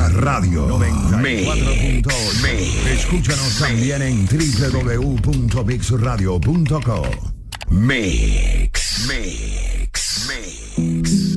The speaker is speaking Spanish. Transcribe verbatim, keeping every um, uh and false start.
Radio noventa y cuatro punto ocho. Escúchanos también en doble u doble u doble u punto mix radio punto com. Mix, mix, mix.